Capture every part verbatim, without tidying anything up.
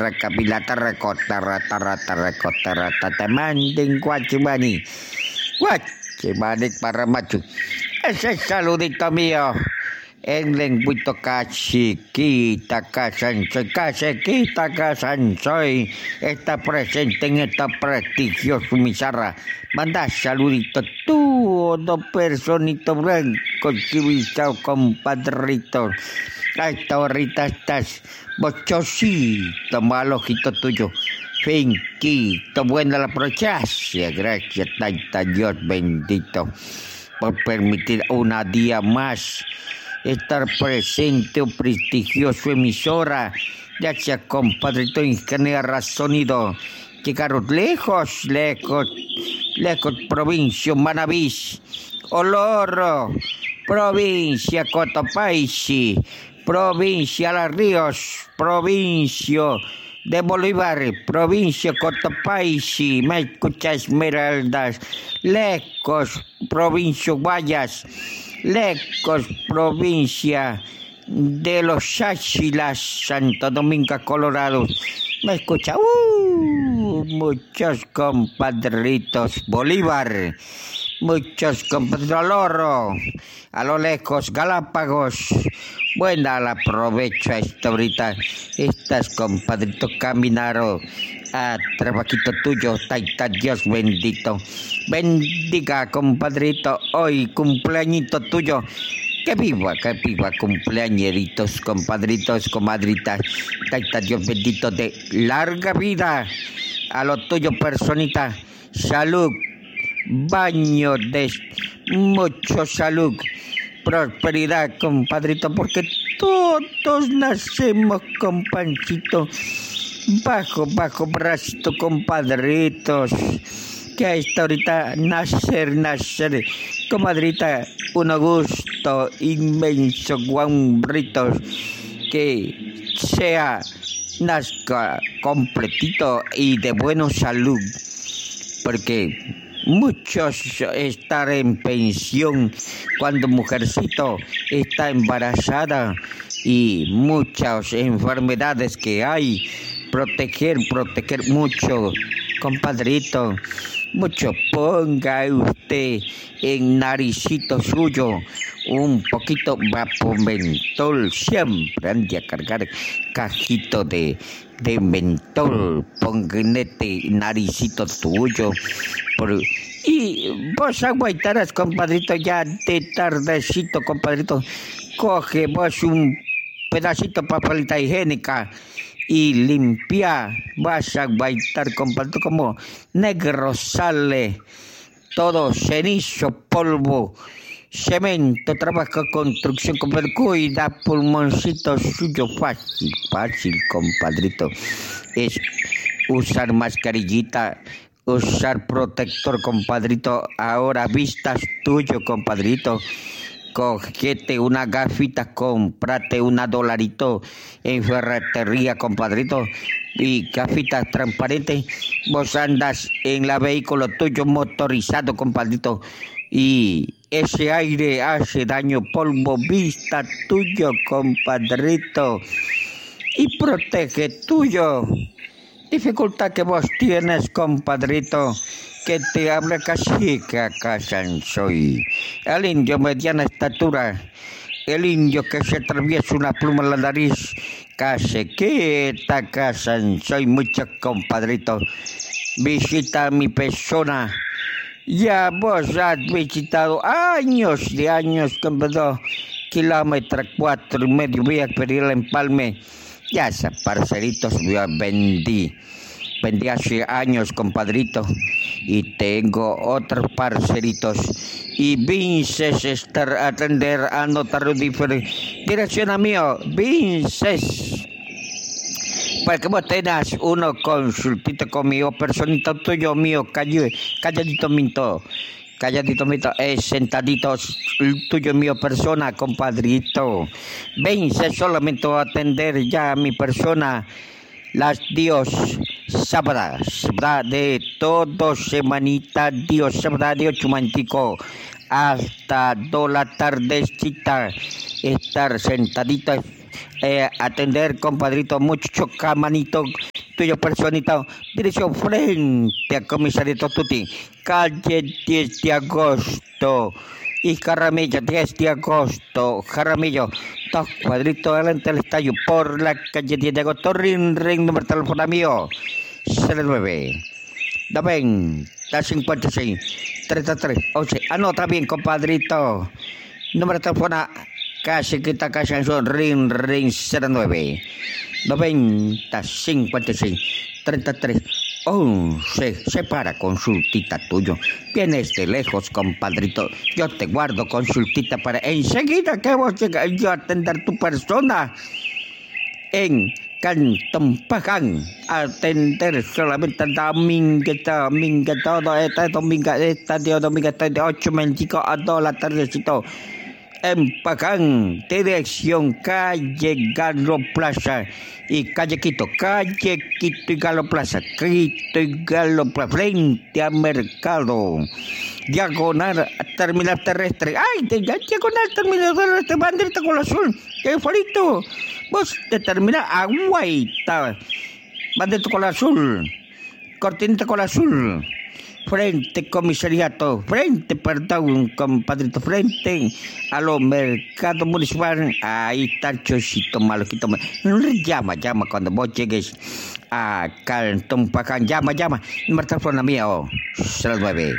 Rakapilata Rakota Rata Rata Rakota Rata Tamanding Guachimani. Guachimani para macho. Ese saludito mío. En lenguito cachiquita, casansoy, cachiquita, casansoy, está presente en esta prestigiosa misarra. Manda saludito tú, dos personitos blancos, civilizado, compadrito. A esta horita estás bochosito, mal ojito tuyo. Finquito, buena la prochacia. Gracias, tanta Dios bendito, por permitir una día más estar presente un prestigioso emisora. Gracias, compadrito ingeniero sonido. Llegaron lejos, lejos, lejos, provincia Manabís, Oloro, provincia Cotopaxi, provincia Los Ríos, provincia de Bolívar, provincia Cotopaxi, me escuchas Esmeraldas, lejos, provincia Guayas, lejos, provincia de los Áchilas, Santo Domingo, Colorado. Me escucha, uh, muchos compadritos, Bolívar, muchos compadritos, Loro, a lo lejos, Galápagos. Buena la aprovecho a esta ahorita. Estas compadritos caminaron a trabajito tuyo, taita Dios bendito. Bendiga, compadrito, hoy cumpleañito tuyo. Que viva, que viva, cumpleañeritos, compadritos, comadritas. Taita Dios bendito de larga vida a lo tuyo, personita. Salud, baño de mucho salud, prosperidad, compadrito, porque todos nacemos con pancito bajo, bajo bracito, compadritos. Que a esta ahorita nacer, nacer, comadrita, un gusto inmenso, guambritos, que sea, nazca completito y de buena salud, porque muchos estar en pensión cuando mujercito está embarazada y muchas enfermedades que hay, proteger, proteger mucho, compadrito. Mucho ponga usted en naricito suyo un poquito vapomentol, siempre ande a cargar cajito de, de mentol, ponga en este naricito tuyo. Por, y vos aguaitarás, compadrito, ya de tardecito, compadrito, coge vos un pedacito de papelita higiénica y limpia, vas a aguaitar, compadrito, como negro sale todo cenizo, polvo, cemento, trabaja construcción, compadre, cuida pulmoncito suyo, fácil, fácil, compadrito, es usar mascarillita, usar protector, compadrito, ahora vistas tuyo, compadrito. Cogete una gafita, comprate una dolarito en ferretería, compadrito, y gafitas transparentes. Vos andas en la vehículo tuyo motorizado, compadrito, y ese aire hace daño, polvo, vista tuyo, compadrito, y protege tuyo. Dificultad que vos tienes, compadrito, que te habla cacique, casansoy. El indio mediana estatura, el indio que se atraviesa una pluma en la nariz, caciqueta, casansoy, mucho, compadrito. Visita a mi persona. Ya vos has visitado años de años, compadre, kilómetro cuatro y medio, voy a pedir el empalme. Ya esos parceritos yo vendí. Vendí hace años, compadrito, y tengo otros parceritos. Y vinces estar a atender a notar diferente. Dirección a mío, vinces. Para que vos tengas uno consultito conmigo, personito tuyo mío, call, calladito minto. Calladito minto, es sentadito tuyo mío persona, compadrito. Vinces solamente a atender ya a mi persona. Las Dios sabrá, sabrá de todo semanita, Dios sabrá de ocho mantico hasta do la tardecita, estar sentadita, eh, atender, compadrito, mucho camanito, tuyo personita, dirección frente a Comisariato Tuti, calle diez de agosto. Y Jaramillo, diez de agosto, Jaramillo, dos cuadritos delante del estadio, por la calle diez de agosto, ring, ring, número de teléfono mío, cero nueve, noventa, cincuenta y seis, treinta y tres, once, anota bien, compadrito, número de teléfono, casi quita, casi en su ring, ring, cero nueve, noventa, cincuenta y seis, treinta y tres, once, se para consultita tuyo. Vienes de lejos, compadrito. Yo te guardo consultita para enseguida que vos llegas yo a atender tu persona. En Cantón Paján, atender solamente domingo, domingo, todo este domingo, esta de domingo, esta de ocho, veinticinco a dos la tardecito. En Paján, dirección calle Galo Plaza y calle Quito, calle Quito y Galo Plaza, Quito y Galo Plaza, frente al mercado, diagonal terminal terrestre, ay, de, ya, diagonal terminal terrestre, banderita con azul, qué farito, vos te termina Aguaita, banderita con azul, cortinita con azul. Frente comisariato, frente, perdón, compadrito, frente a los mercados municipales. Ahí está el chocito maloquito. Llama, llama cuando vos llegues a Cantón Paján. Llama, llama. Número de teléfono mío, cero nueve,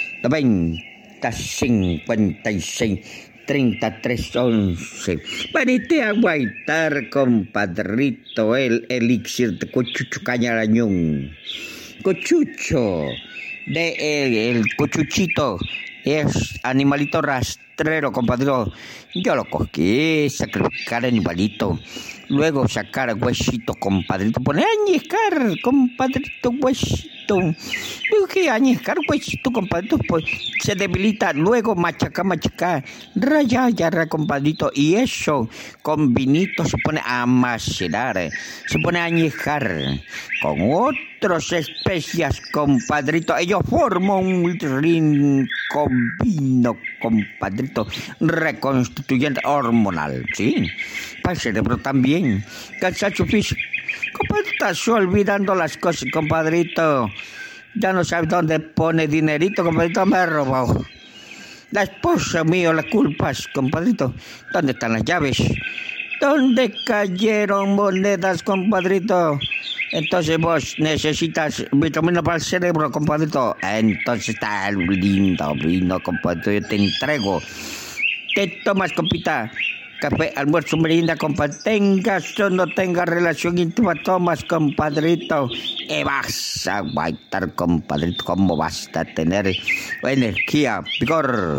noventa, cincuenta y seis, treinta y tres, once. Venite a guaitar, compadrito, el elixir de Cochucho Cañarañón. Cochucho. De el, el cochuchito es animalito rastrero, compadrito. Yo lo cogí, sacrificar animalito, luego sacar huesito, compadrito, poner añescar, compadrito, huesito. Luego que añescar huesito, compadrito, pues se debilita, luego machacar, machacar, raya, ya, compadrito, y eso con vinito se pone a macerar, se pone a añejar con otras especias, compadrito. Ellos forman un rin con vino, compadrito, reconstituyente hormonal, ¿sí? Para el cerebro también, cansancio físico. Compadrito, estás olvidando las cosas, compadrito. Ya no sabes dónde pone dinerito, compadrito, me ha robado. La esposa mía, la culpas, compadrito. ¿Dónde están las llaves? ¿Dónde cayeron monedas, compadrito? Entonces vos necesitas vitamina para el cerebro, compadrito. Entonces está lindo, lindo, compadrito. Yo te entrego. Te tomas, compita, café, almuerzo, merienda, compadre. Tengas o no tengas relación íntima, tomas, compadrito. Y vas a aguantar, compadrito. ¿Cómo vas a tener energía, vigor?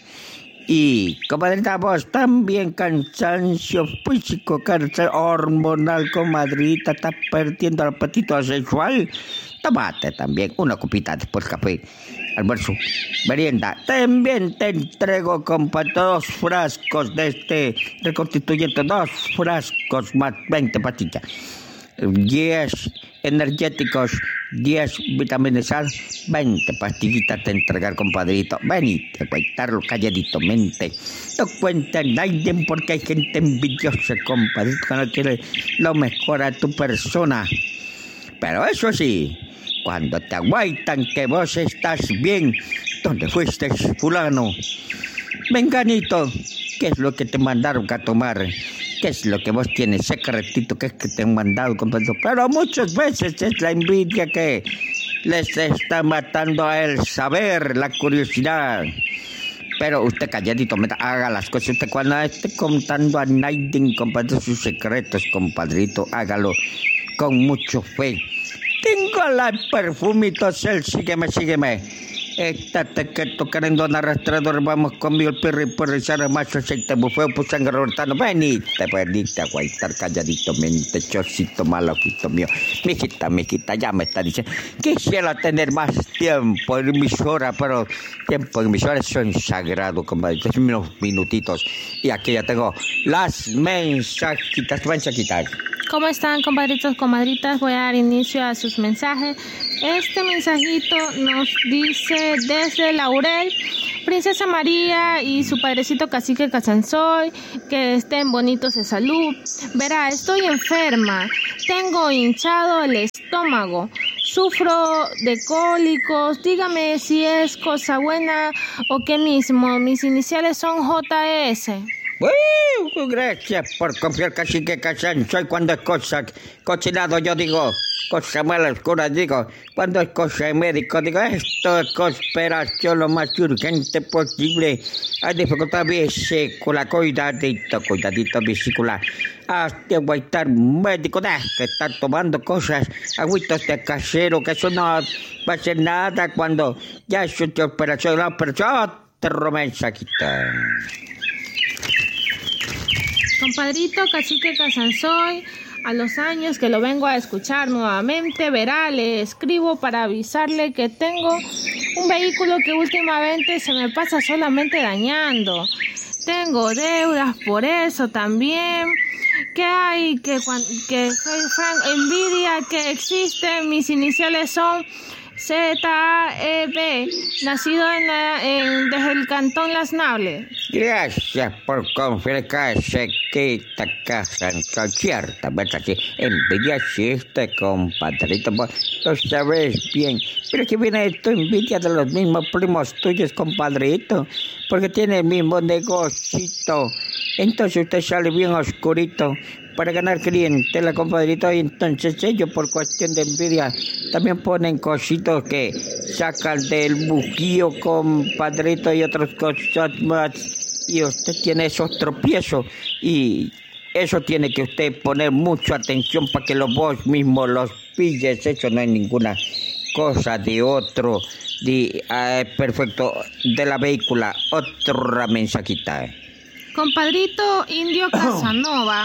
Y, compadrita, vos también cansancio físico, cansancio hormonal, comadrita, estás perdiendo el apetito sexual. Tómate también una copita después café, almuerzo, merienda. También te entrego, compadre, dos frascos de este reconstituyente, dos frascos más veinte pastillas. diez energéticos, diez vitaminas A, veinte pastillitas te entregar, compadrito. Venite a cuentarlo calladito mente. No cuenta nadie porque hay gente envidiosa, compadrito, que no quiere lo mejor a tu persona. Pero eso sí, cuando te aguaitan que vos estás bien, ¿dónde fuiste, fulano? Menganito, ¿qué es lo que te mandaron a tomar? ¿Qué es lo que vos tienes secretito que es que te han mandado, compadre? Pero muchas veces es la envidia que les está matando a el saber, la curiosidad. Pero usted calladito, haga las cosas. Usted cuando esté contando a nadie, compadre, sus secretos, compadrito, hágalo con mucho fe. Tengo la perfumito, Cel, sígueme, sígueme. Estate quieto, queriendo un arrastrador, vamos conmigo el perro y por echar macho aceite bufeo, pues sangre rotando. Venite, venite a guaitar calladito, mente, chocito maloquito mío. Mijita, mijita, ya me está diciendo. Quisiera tener más tiempo en mis horas, pero tiempo en mis horas son sagrados, compadre. Unos minutitos. Y aquí ya tengo las mensajitas, mensajitas. ¿Cómo están, compadritos, comadritas? Voy a dar inicio a sus mensajes. Este mensajito nos dice desde Laurel: Princesa María y su padrecito Cacique Casanzoy, que estén bonitos de salud. Verá, estoy enferma, tengo hinchado el estómago, sufro de cólicos, dígame si es cosa buena o qué mismo. Mis iniciales son J S. Uh, gracias por confiar, Cacique Casanzoy, cuando es cosa cocinado, yo digo, cosa mala oscura, digo, cuando es cosa de médico, digo, esto es conspiración lo más urgente posible. Hay dificultad vesícula, cuidadito, cuidadito vesícula. Hasta voy a estar médico, de que estar tomando cosas, agüitos de casero, que eso no va a hacer nada cuando ya es una operación, la operación, otro mensajito. Compadrito Cacique Casanzoy, a los años que lo vengo a escuchar nuevamente, verá, le escribo para avisarle que tengo un vehículo que últimamente se me pasa solamente dañando. Tengo deudas por eso también. ¿Qué hay? Que, que soy fan, envidia que existe. Mis iniciales son Z A E B, nacido en, la, en desde el cantón Las Nables. Gracias por confiar, Caciquita Casanzoy, ciertamente así. Envidia existe, compadrito, lo sabes bien. Pero que viene esto, envidia de los mismos primos tuyos, compadrito, porque tiene el mismo negocito. Entonces usted sale bien oscurito para ganar clientela, compadrito, y entonces ellos por cuestión de envidia también ponen cositos que sacan del bujío, compadrito, y otras cosas más, y usted tiene esos tropiezos, y eso tiene que usted poner mucha atención para que los vos mismos los pilles. Eso no es ninguna cosa de otro, de eh, perfecto, de la vehícula. Otra mensajita. Compadrito Indio Casanova.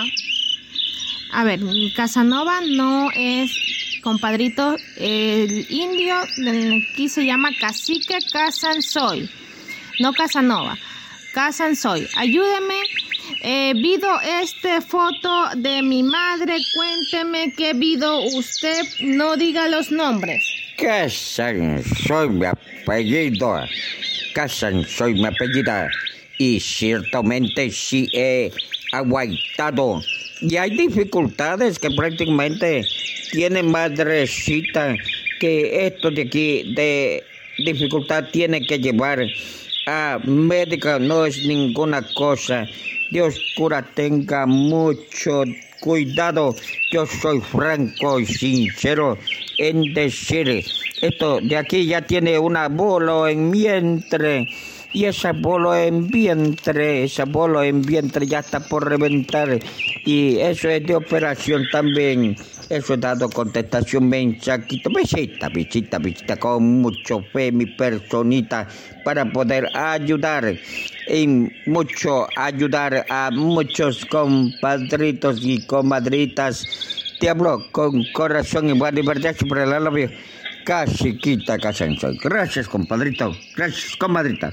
A ver, Casanova no es, compadrito, el indio aquí se llama Cacique Casanzoy, no Casanova, Casanzoy. Ayúdeme, eh, vido este foto de mi madre, cuénteme qué vido usted, no diga los nombres. Casanzoy mi apellido, Casanzoy mi apellido, y ciertamente sí he aguantado. Y hay dificultades que prácticamente tiene madrecita, que esto de aquí de dificultad tiene que llevar a médica, no es ninguna cosa. Dios cura, tenga mucho cuidado. Yo soy franco y sincero en decir esto de aquí ya tiene una bola en vientre. Y esa bola en vientre, esa bola en vientre ya está por reventar. Y eso es de operación también. Eso he dado contestación, mensajito. Visita, visita, visita con mucho fe mi personita para poder ayudar. Y mucho ayudar a muchos compadritos y comadritas. Te hablo con corazón y buena verdad sobre el alabio. Caciquita Casanzoy. Gracias, compadrito. Gracias, comadrita.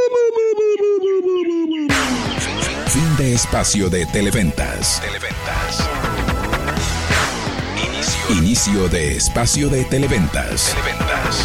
Fin de espacio de Televentas. Televentas. Inicio. Inicio de espacio de Televentas. Televentas.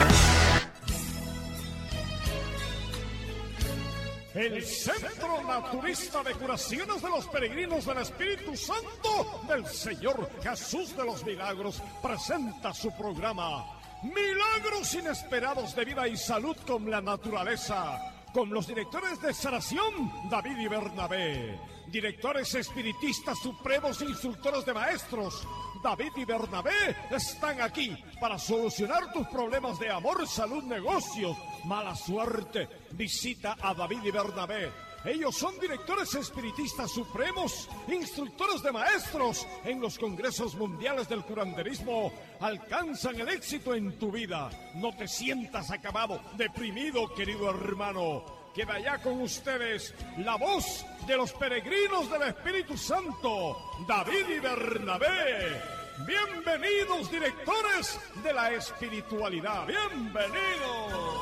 El Centro Naturista de Curaciones de los Peregrinos del Espíritu Santo del Señor Jesús de los Milagros presenta su programa Milagros Inesperados de Vida y Salud con la Naturaleza, con los directores de sanación David y Bernabé, directores espiritistas supremos e instructores de maestros David y Bernabé están aquí para solucionar tus problemas de amor, salud, negocios, mala suerte. Visita a David y Bernabé. Ellos son directores espiritistas supremos, instructores de maestros. En los congresos mundiales del curanderismo alcanzan el éxito en tu vida. No te sientas acabado, deprimido, querido hermano. Queda ya con ustedes la voz de los peregrinos del Espíritu Santo, David y Bernabé. Bienvenidos, directores de la espiritualidad. Bienvenidos.